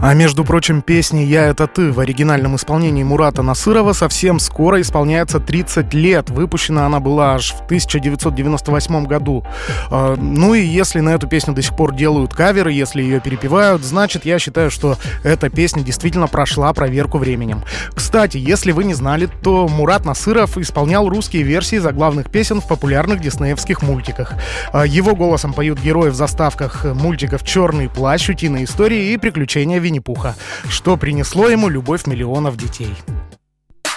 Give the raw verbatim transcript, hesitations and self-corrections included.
А между прочим, песни «Я — это ты» в оригинальном исполнении Мурата Насырова совсем скоро исполняется тридцать лет. Выпущена она была аж в тысяча девятьсот девяносто восьмом году. Ну и если на эту песню до сих пор делают каверы, если ее перепевают, значит, я считаю, что эта песня действительно прошла проверку временем. Кстати, если вы не знали, то Мурат Насыров исполнял русские версии заглавных песен в популярных диснеевских мультиках. Его голосом поют герои в заставках мультиков «Черный плащ», «Утиные истории» и «Приключения Винни-Пуха», что принесло ему любовь миллионов детей.